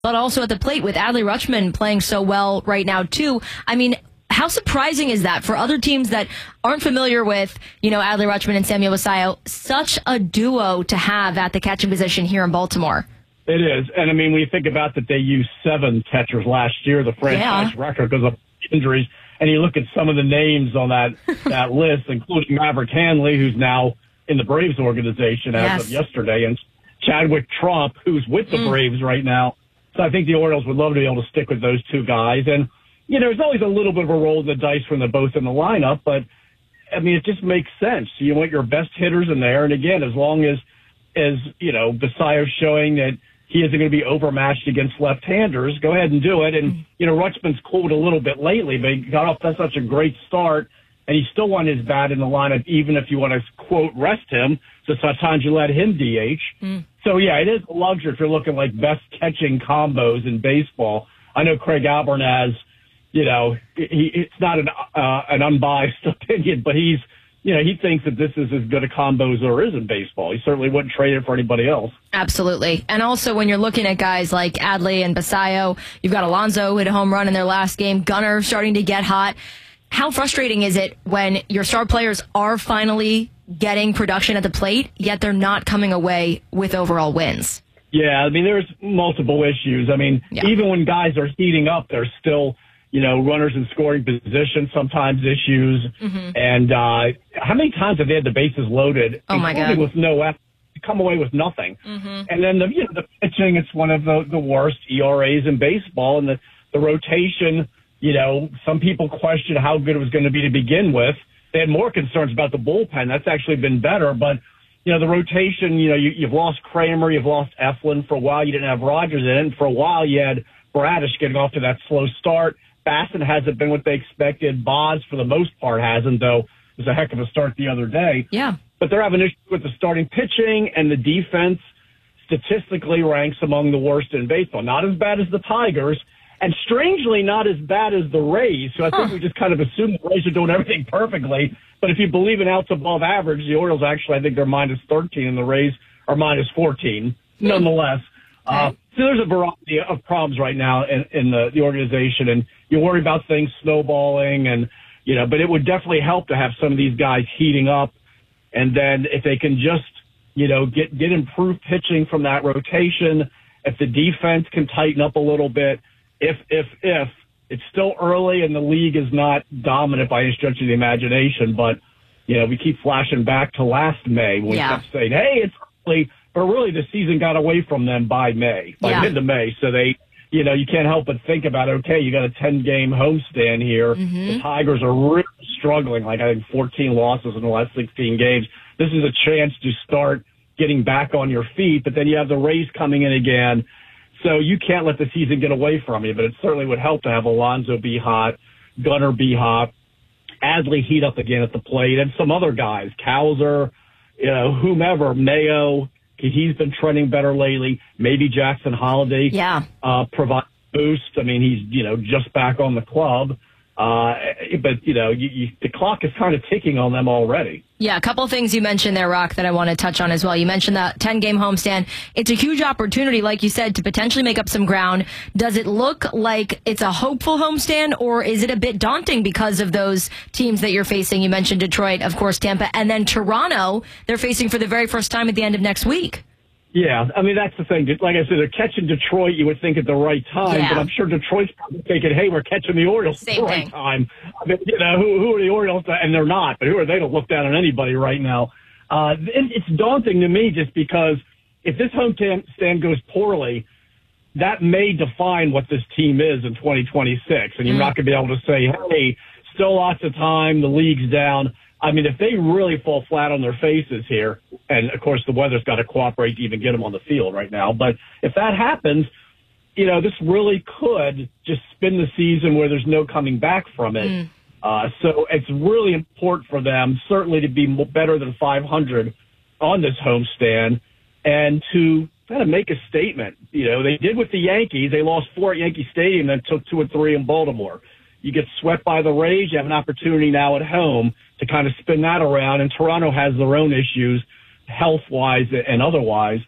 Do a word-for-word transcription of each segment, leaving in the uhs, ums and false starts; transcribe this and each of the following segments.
but also at the plate with Adley Rutschman playing so well right now, too. I mean, how surprising is that for other teams that aren't familiar with, you know, Adley Rutschman and Samuel Basallo? Such a duo to have at the catching position here in Baltimore. It is. And, I mean, when you think about that they used seven catchers last year, the franchise yeah. record because of injuries, and you look at some of the names on that, that list, including Maverick Hanley, who's now in the Braves organization as yes. of yesterday, and Chadwick Trump, who's with the mm. Braves right now. So I think the Orioles would love to be able to stick with those two guys. And, you know, there's always a little bit of a roll of the dice when they're both in the lineup, but, I mean, it just makes sense. You want your best hitters in there, and, again, as long as, as you know, Basallo's showing that he isn't going to be overmatched against left-handers, go ahead and do it. And, you know, Rutschman's cooled a little bit lately, but he got off to such a great start, and he still won his bat in the lineup, even if you want to, quote, rest him. So sometimes you let him D H. Mm. So, yeah, it is a luxury if you're looking like best catching combos in baseball. I know Craig Albernaz, you know, he, it's not an, uh, an unbiased opinion, but he's, you know, he thinks that this is as good a combo as there is in baseball. He certainly wouldn't trade it for anybody else. Absolutely. And also when you're looking at guys like Adley and Basallo, you've got Alonso who hit a home run in their last game, Gunnar starting to get hot. How frustrating is it when your star players are finally getting production at the plate, yet they're not coming away with overall wins? Yeah, I mean, there's multiple issues. I mean, yeah. even when guys are heating up, there's still, you know, runners in scoring position, sometimes issues. Mm-hmm. And uh, how many times have they had the bases loaded, oh my God, with no effort, come away with nothing? Mm-hmm. And then the, you know, the pitching, it's one of the, the worst E R As in baseball. And the, the rotation, you know, some people question how good it was going to be to begin with. They had more concerns about the bullpen. That's actually been better. But, you know, the rotation, you know, you, you've lost Kramer, you've lost Eflin. For a while, you didn't have Rogers in it. And for a while, you had Bradish getting off to that slow start. Basson hasn't been what they expected. Boz, for the most part, hasn't, though it was a heck of a start the other day. Yeah. But they're having issues with the starting pitching, and the defense statistically ranks among the worst in baseball. Not as bad as the Tigers, and strangely not as bad as the Rays. So I think huh. we just kind of assume the Rays are doing everything perfectly. But if you believe in outs above average, the Orioles actually, I think they're minus thirteen, and the Rays are minus fourteen, hmm. nonetheless. Okay. Uh, so there's a variety of problems right now in, in the, the organization, and you worry about things snowballing, and, you know, but it would definitely help to have some of these guys heating up. And then if they can just, you know, get, get improved pitching from that rotation, if the defense can tighten up a little bit, if, if, if it's still early and the league is not dominant by any stretch of the imagination, but, you know, we keep flashing back to last May when yeah. we kept saying, hey, it's early, but really the season got away from them by May, by yeah. mid to May. So they, you know, you can't help but think about, okay, you got a ten-game homestand here. Mm-hmm. The Tigers are really struggling, like I think fourteen losses in the last sixteen games. This is a chance to start getting back on your feet, but then you have the Rays coming in again. So you can't let the season get away from you, but it certainly would help to have Alonso be hot, Gunnar be hot, Adley heat up again at the plate, and some other guys, Cowser, you know, whomever, Mayo. He's been trending better lately. Maybe Jackson Holiday yeah. uh, provides a boost. I mean, he's, you know, just back on the club. Uh, but, you know, you, you, the clock is kind of ticking on them already. Yeah, a couple of things you mentioned there, Rock, that I want to touch on as well. You mentioned that ten-game homestand. It's a huge opportunity, like you said, to potentially make up some ground. Does it look like it's a hopeful homestand, or is it a bit daunting because of those teams that you're facing? You mentioned Detroit, of course, Tampa, and then Toronto, they're facing for the very first time at the end of next week. Yeah, I mean, that's the thing. Like I said, they're catching Detroit, you would think, at the right time, yeah. but I'm sure Detroit's probably thinking, hey, we're catching the Orioles Same at the right thing. time. I mean, you know, who, who are the Orioles? To, and they're not, but who are they to look down on anybody right now? Uh, it, it's daunting to me just because if this homestand goes poorly, that may define what this team is in twenty twenty-six, and you're mm. not going to be able to say, hey, still lots of time, the league's down. I mean, if they really fall flat on their faces here, and, of course, the weather's got to cooperate to even get them on the field right now, but if that happens, you know, this really could just spin the season where there's no coming back from it. Mm. Uh, so it's really important for them, certainly, to be better than five hundred on this homestand and to kind of make a statement. You know, they did with the Yankees. They lost four at Yankee Stadium and took two or three in Baltimore. You get swept by the Rays, you have an opportunity now at home to kind of spin that around, and Toronto has their own issues, health-wise and otherwise.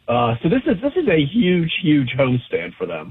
Uh, so this is this is a huge, huge homestand for them.